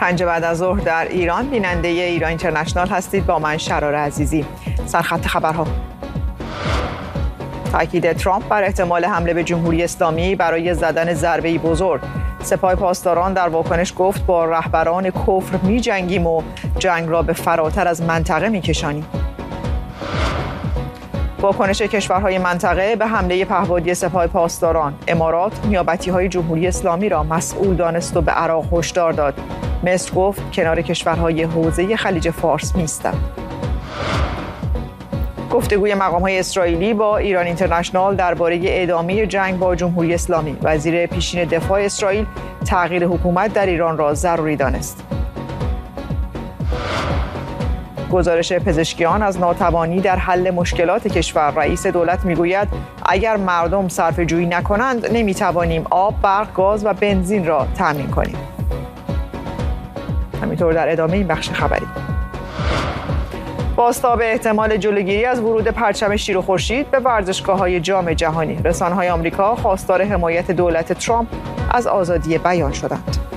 5 بعد از ظهر در ایران بیننده ایران اینترنشنال هستید. با من شرار عزیزی. سرخط خبرها: تاکید ترامپ بر احتمال حمله به جمهوری اسلامی برای زدن ضربه‌ای بزرگ. سپاه پاسداران در واکنش گفت با رهبران کفر می‌جنگیم و جنگ را به فراتر از منطقه می‌کشانیم. واکنش کشورهای منطقه به حمله پهپادی سپاه پاسداران. امارات نیابتی‌های جمهوری اسلامی را مسئول دانست و به عراق هشدار داد. مصر گفت کنار کشورهای حوزه خلیج فارس می‌ایستد. گفتگوی مقام‌های اسرائیلی با ایران اینترنشنال درباره ادامه جنگ با جمهوری اسلامی. وزیر پیشین دفاع اسرائیل تغییر حکومت در ایران را ضروری دانست. گزارش پزشکیان از ناتوانی در حل مشکلات کشور. رئیس دولت میگوید اگر مردم صرفه‌جویی نکنند نمیتوانیم آب، برق، گاز و بنزین را تامین کنیم. همینطور در ادامه این بخش خبری: بازتاب احتمال جلوگیری از ورود پرچم شیر و خورشید به ورزشگاه‌های جام جهانی. رسانه‌های آمریکا خواستار حمایت دولت ترامپ از آزادی بیان شدند.